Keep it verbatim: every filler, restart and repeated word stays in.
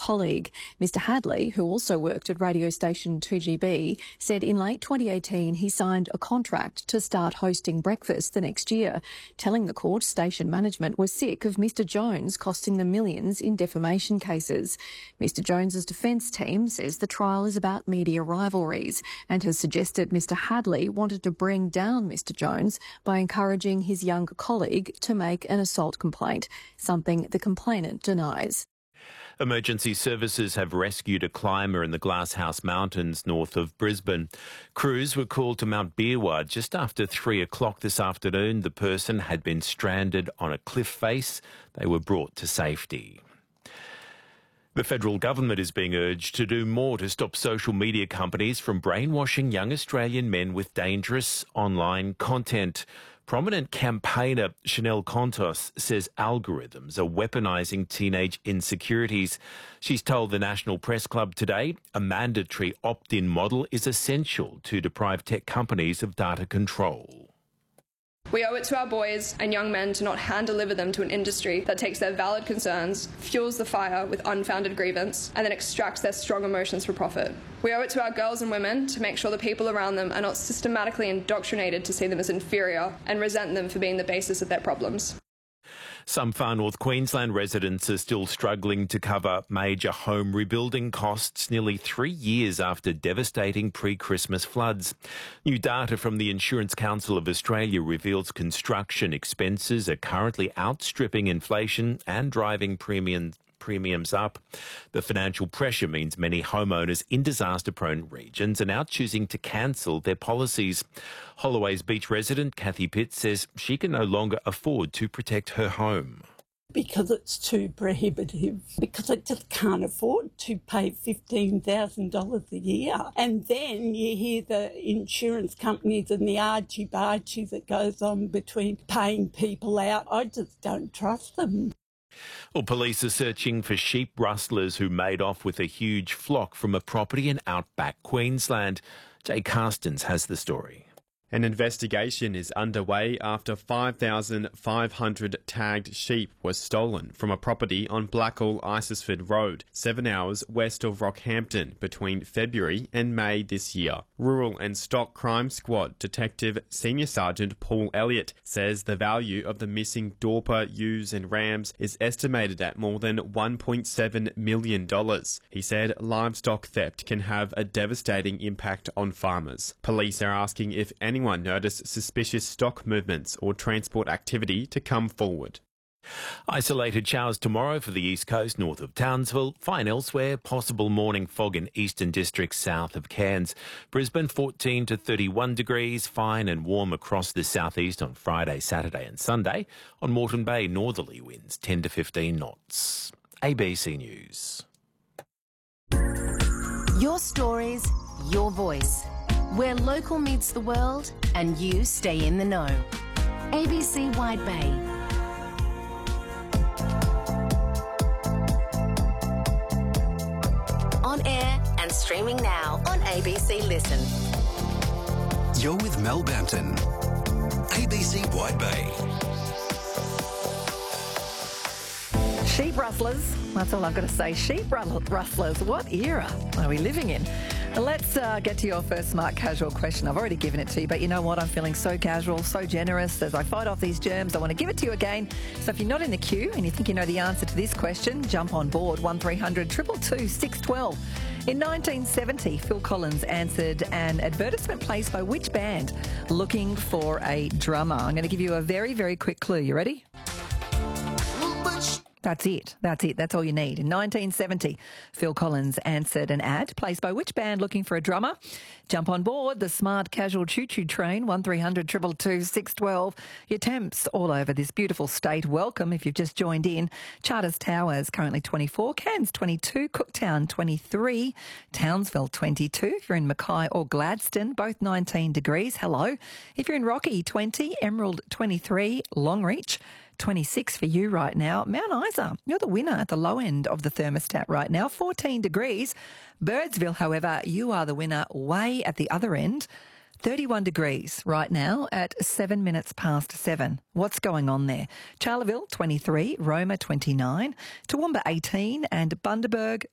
colleague. Mister Hadley, who also worked at radio station two G B, said in late twenty eighteen he signed a contract to start hosting breakfast the next year, telling the court station management was sick of Mister Jones costing them millions in defamation cases. Mister Jones's defence team says the trial is about media rivalries and has suggested Mister Hadley wanted to bring down Mister Jones by encouraging his younger colleague to make an assault complaint, something the complainant denies. Emergency services have rescued a climber in the Glasshouse Mountains north of Brisbane. Crews were called to Mount Beerwah just after three o'clock this afternoon. The person had been stranded on a cliff face. They were brought to safety. The federal government is being urged to do more to stop social media companies from brainwashing young Australian men with dangerous online content. Prominent campaigner Chanel Contos says algorithms are weaponising teenage insecurities. She's told the National Press Club today a mandatory opt-in model is essential to deprive tech companies of data control. We owe it to our boys and young men to not hand-deliver them to an industry that takes their valid concerns, fuels the fire with unfounded grievance, and then extracts their strong emotions for profit. We owe it to our girls and women to make sure the people around them are not systematically indoctrinated to see them as inferior and resent them for being the basis of their problems. Some far north Queensland residents are still struggling to cover major home rebuilding costs nearly three years after devastating pre-Christmas floods. New data from the Insurance Council of Australia reveals construction expenses are currently outstripping inflation and driving premiums premiums up. The financial pressure means many homeowners in disaster-prone regions are now choosing to cancel their policies. Holloway's Beach resident Kathy Pitt says she can no longer afford to protect her home. Because it's too prohibitive, because I just can't afford to pay fifteen thousand dollars a year. And then you hear the insurance companies and the argy-bargy that goes on between paying people out. I just don't trust them. Well, police are searching for sheep rustlers who made off with a huge flock from a property in outback Queensland. Jay Carstens has the story. An investigation is underway after five thousand five hundred tagged sheep were stolen from a property on Blackall Isisford Road, seven hours west of Rockhampton, between February and May this year. Rural and Stock Crime Squad Detective Senior Sergeant Paul Elliott says the value of the missing Dorper, ewes and rams is estimated at more than one point seven million dollars. He said livestock theft can have a devastating impact on farmers. Police are asking if any anyone noticed suspicious stock movements or transport activity to come forward. Isolated showers tomorrow for the east coast north of Townsville. Fine elsewhere. Possible morning fog in eastern districts south of Cairns. Brisbane fourteen to thirty-one degrees. Fine and warm across the southeast on Friday, Saturday and Sunday. On Moreton Bay, northerly winds ten to fifteen knots. A B C News. Your stories, your voice. Where local meets the world and you stay in the know. A B C Wide Bay. On air and streaming now on A B C Listen. You're with Mel Bampton. A B C Wide Bay. Sheep rustlers, that's all I've got to say. Sheep rustlers, what era are we living in? Let's uh, get to your first smart casual question. I've already given it to you, but you know what? I'm feeling so casual, so generous. As I fight off these germs, I want to give it to you again. So if you're not in the queue and you think you know the answer to this question, jump on board. one three hundred two two two six one two. In nineteen seventy, Phil Collins answered an advertisement placed by which band looking for a drummer? I'm going to give you a very, very quick clue. You ready? That's it. That's it. That's all you need. In nineteen seventy, Phil Collins answered an ad placed by which band looking for a drummer? Jump on board the smart casual choo-choo train, one three hundred two two two six one two. Your temps all over this beautiful state. Welcome if you've just joined in. Charters Towers currently twenty-four, Cairns twenty-two, Cooktown twenty-three, Townsville twenty-two. If you're in Mackay or Gladstone, both nineteen degrees. Hello. If you're in Rocky, twenty, Emerald twenty-three, Longreach twenty-six for you right now. Mount Isa, you're the winner at the low end of the thermostat right now, fourteen degrees. Birdsville, however, you are the winner way at the other end, thirty-one degrees right now at seven minutes past seven. What's going on there? Charleville, twenty-three, Roma, twenty-nine, Toowoomba, eighteen, and Bundaberg,